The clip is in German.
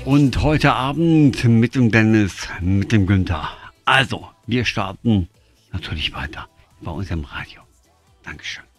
Und heute Abend mit dem Dennis, mit dem Günther. Also, wir starten natürlich weiter bei uns im Radio. Dankeschön.